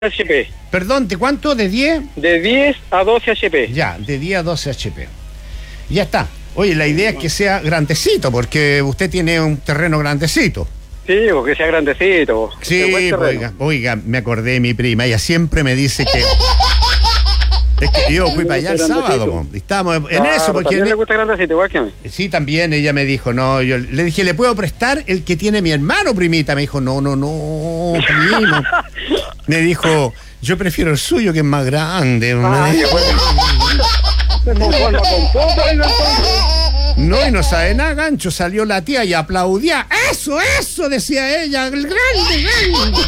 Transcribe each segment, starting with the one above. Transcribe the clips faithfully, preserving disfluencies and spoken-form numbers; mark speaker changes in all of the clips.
Speaker 1: H P.
Speaker 2: Perdón, ¿de cuánto? ¿De diez?
Speaker 1: De diez a doce H P.
Speaker 2: Ya, de diez a doce H P. Ya está. Oye, la idea es que sea grandecito, porque usted tiene un terreno grandecito.
Speaker 1: Sí, porque sea grandecito.
Speaker 2: Sí, oiga, oiga, me acordé de mi prima, ella siempre me dice que... Es que yo fui para allá el sábado, y estábamos en
Speaker 1: ah,
Speaker 2: eso, porque...
Speaker 1: ¿También le gusta grandecito, igual que a mí?
Speaker 2: Sí, también, ella me dijo, no, yo le dije, ¿le puedo prestar el que tiene mi hermano, primita? Me dijo, no, no, no, primo. Me dijo, yo prefiero el suyo, que es más grande.
Speaker 1: Ah,
Speaker 2: no, y no sabe nada, gancho, salió la tía y aplaudía. ¡Eso, eso! Decía ella, el grande, grande.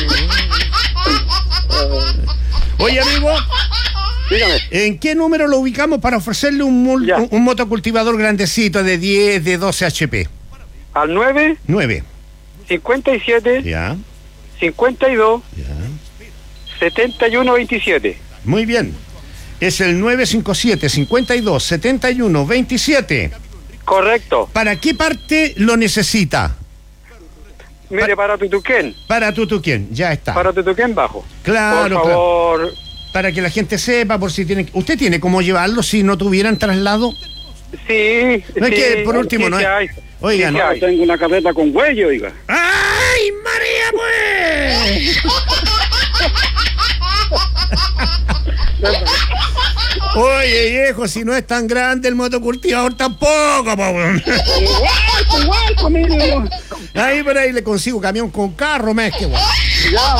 Speaker 2: Oye, amigo,
Speaker 1: dígame.
Speaker 2: ¿En qué número lo ubicamos para ofrecerle un, un, un motocultivador grandecito de diez, de doce H P?
Speaker 1: Al nueve.
Speaker 2: nueve.
Speaker 1: cincuenta y siete.
Speaker 2: Ya.
Speaker 1: cincuenta y dos.
Speaker 2: Ya.
Speaker 1: setenta y uno veintisiete.
Speaker 2: Muy bien. Es el nueve cinco siete, cincuenta y dos, setenta y uno veintisiete.
Speaker 1: Correcto.
Speaker 2: ¿Para qué parte lo necesita?
Speaker 1: Mire, para Tutuquén.
Speaker 2: Para Tutuquén, ya está.
Speaker 1: Para Tutuquén bajo.
Speaker 2: Claro,
Speaker 1: por favor.
Speaker 2: Claro. Para que la gente sepa, por si tiene... ¿Usted tiene cómo llevarlo si no tuvieran traslado?
Speaker 1: Sí.
Speaker 2: No es
Speaker 1: sí,
Speaker 2: que, por último,
Speaker 1: sí,
Speaker 2: no
Speaker 1: sí
Speaker 2: es...
Speaker 1: hay.
Speaker 2: Oiga,
Speaker 1: sí,
Speaker 2: no.
Speaker 1: Sí tengo una carreta con huello, oiga.
Speaker 2: ¡Ay, María, pues! Oye, viejo, si no es tan grande el motocultivador tampoco, po.
Speaker 1: Igual, igual, conmigo.
Speaker 2: Ahí por ahí le consigo camión con carro, mes que bueno.
Speaker 1: Ya,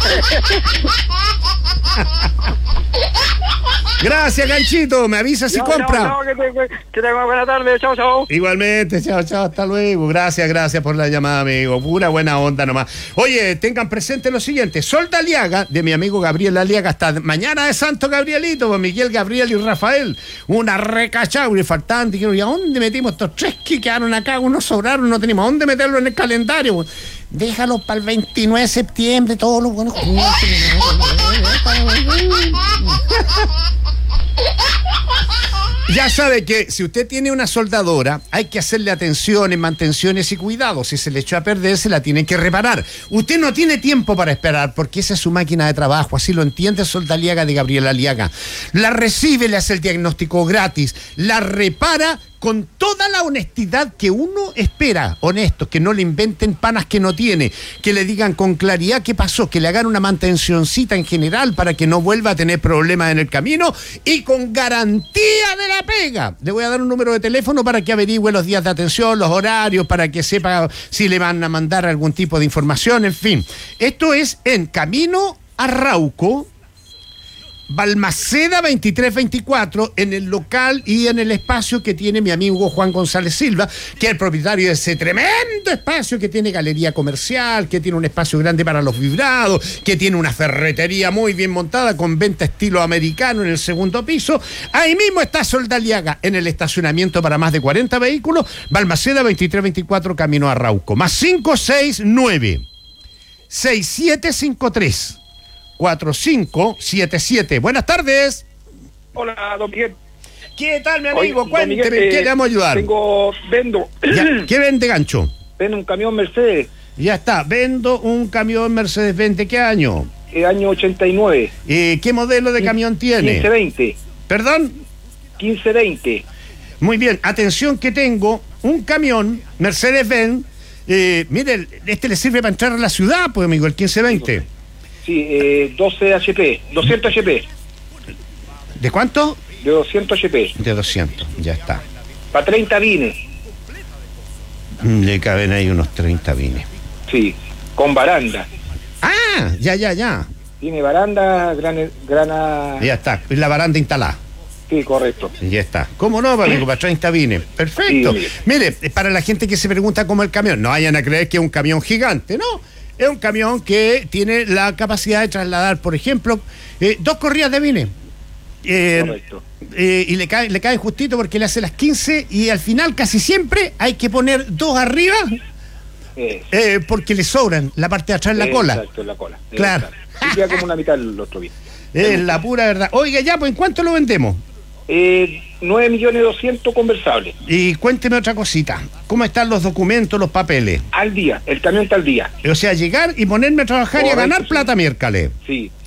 Speaker 2: Gracias, ganchito, me avisa si
Speaker 1: ya,
Speaker 2: compra.
Speaker 1: Chao, chao, que, te, que tenga buena tarde, chao, chao.
Speaker 2: Igualmente, chao, chao, hasta luego. Gracias, gracias por la llamada, amigo. Pura buena onda nomás. Oye, tengan presente lo siguiente: Sol de Aliaga, de mi amigo Gabriel Aliaga, hasta mañana de Santo Gabrielito, con Miguel, Gabriel y Rafael. Una recachada, y faltante. ¿Y a dónde metimos estos tres que quedaron acá? Unos sobraron, no tenemos a dónde meterlo en el calendario. Déjalo para el veintinueve de septiembre, todos los buenos. Ya sabe que si usted tiene una soldadora, hay que hacerle atenciones, mantenciones y cuidados. Si se le echó a perder, se la tienen que reparar. Usted no tiene tiempo para esperar, porque esa es su máquina de trabajo. Así lo entiende Sol Aliaga, de Gabriel Aliaga. La recibe, le hace el diagnóstico gratis, la repara con toda la honestidad que uno espera. Honestos, que no le inventen panas que no tiene, que le digan con claridad qué pasó, que le hagan una mantencioncita en general para que no vuelva a tener problemas en el camino, y con garantía de la pega. Le voy a dar un número de teléfono para que averigüe los días de atención, los horarios, para que sepa si le van a mandar algún tipo de información, en fin. Esto es en Camino a Rauco, Balmaceda veintitrés veinticuatro, en el local y en el espacio que tiene mi amigo Juan González Silva, que es el propietario de ese tremendo espacio, que tiene galería comercial, que tiene un espacio grande para los vibrados, que tiene una ferretería muy bien montada con venta estilo americano en el segundo piso. Ahí mismo está Sol de Aliaga, en el estacionamiento para más de cuarenta vehículos, Balmaceda veintitrés veinticuatro, Camino a Rauco, más cinco seis nueve, seis siete cinco tres, cuatro cinco siete siete. Buenas tardes.
Speaker 1: Hola, don Miguel.
Speaker 2: ¿Qué tal, mi amigo?
Speaker 1: Oye,
Speaker 2: Cuénteme,
Speaker 1: Miguel,
Speaker 2: ¿qué
Speaker 1: eh,
Speaker 2: le vamos a ayudar?
Speaker 1: Tengo, vendo.
Speaker 2: Ya, ¿qué vende, gancho?
Speaker 1: Vendo un camión Mercedes.
Speaker 2: Ya está, vendo un camión Mercedes-Benz. ¿De qué año?
Speaker 1: Eh, año ochenta y nueve.
Speaker 2: Eh, ¿Qué modelo de camión tiene?
Speaker 1: quince veinte.
Speaker 2: ¿Perdón?
Speaker 1: quince veinte.
Speaker 2: Muy bien, atención que tengo un camión Mercedes-Benz. Eh, mire, este le sirve para entrar a la ciudad, pues, amigo, el quince veinte.
Speaker 1: Sí, eh, doce H P, doscientos H P.
Speaker 2: ¿De cuánto?
Speaker 1: De doscientos H P.
Speaker 2: De doscientos, ya está.
Speaker 1: Para treinta vines.
Speaker 2: Le caben ahí unos treinta vines.
Speaker 1: Sí, con baranda.
Speaker 2: Ah, ya, ya, ya.
Speaker 1: Tiene baranda, grana... grana...
Speaker 2: Ya está, la baranda instalada.
Speaker 1: Sí, correcto.
Speaker 2: Ya está. ¿Cómo no, amigo? Para treinta vines. Perfecto.
Speaker 1: Sí,
Speaker 2: mire, para la gente que se pregunta cómo el camión, no vayan a creer que es un camión gigante, no. Es un camión que tiene la capacidad de trasladar, por ejemplo, eh, dos corridas de vines. Eh,
Speaker 1: Correcto.
Speaker 2: Eh, y le cae, le cae justito porque le hace las quince, y al final casi siempre hay que poner dos arriba
Speaker 1: Eh,
Speaker 2: eh, porque le sobran la parte de atrás en la
Speaker 1: eh,
Speaker 2: cola.
Speaker 1: Exacto, en la cola.
Speaker 2: Claro.
Speaker 1: Y queda como una mitad el otro bien.
Speaker 2: Es la pura verdad. Oiga, ya, pues, ¿en cuánto lo vendemos?
Speaker 1: Eh, nueve millones doscientos conversables.
Speaker 2: Y cuénteme otra cosita. ¿Cómo están los documentos, los papeles?
Speaker 1: Al día, el camión está al día.
Speaker 2: O sea, llegar y ponerme a trabajar. Correcto, y a ganar plata,
Speaker 1: sí.
Speaker 2: miércoles.
Speaker 1: Sí,